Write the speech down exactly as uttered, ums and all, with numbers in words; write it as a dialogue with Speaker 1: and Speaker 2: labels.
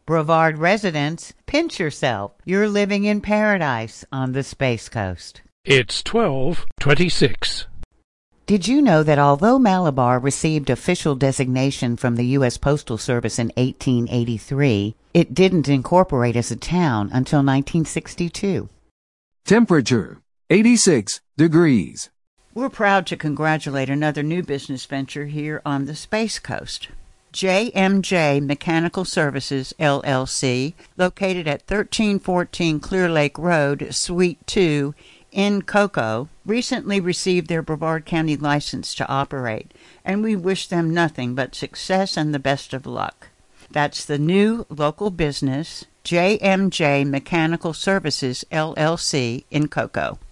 Speaker 1: Brevard residents, pinch yourself. You're living in paradise on the Space Coast.
Speaker 2: It's twelve twenty-six.
Speaker 1: Did you know that although Malabar received official designation from the U S Postal Service in eighteen eighty-three, it didn't incorporate as a town until nineteen sixty-two?
Speaker 3: Temperature, eighty-six degrees.
Speaker 1: We're proud to congratulate another new business venture here on the Space Coast. J M J Mechanical Services, L L C, located at thirteen fourteen Clear Lake Road, Suite two, in Cocoa, recently received their Brevard County license to operate, and we wish them nothing but success and the best of luck. That's the new local business, J M J Mechanical Services, L L C, in Cocoa.